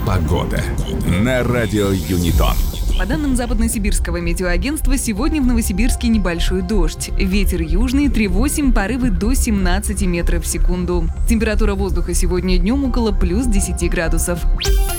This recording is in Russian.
Погода на радио Юнитон. По данным Западно-Сибирского метеоагентства, сегодня в Новосибирске небольшой дождь. Ветер южный 3,8, порывы до 17 метров в секунду. Температура воздуха сегодня днем около плюс 10 градусов.